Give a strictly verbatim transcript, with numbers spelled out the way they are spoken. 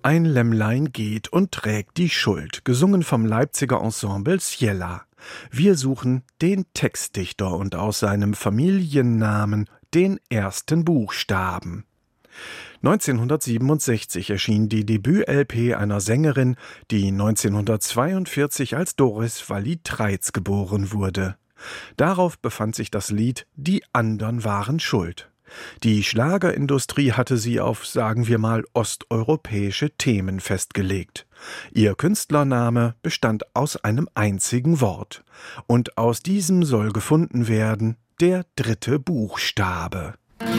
Ein Lämmlein geht und trägt die Schuld, gesungen vom Leipziger Ensemble Ciela. Wir suchen den Textdichter und aus seinem Familiennamen den ersten Buchstaben. neunzehnhundertsiebenundsechzig erschien die Debüt-L P einer Sängerin, die neunzehnhundertzweiundvierzig als Doris Walli-Treitz geboren wurde. Darauf befand sich das Lied »Die andern waren schuld«. Die Schlagerindustrie hatte sie auf, sagen wir mal, osteuropäische Themen festgelegt. Ihr Künstlername bestand aus einem einzigen Wort. Und aus diesem soll gefunden werden der dritte Buchstabe.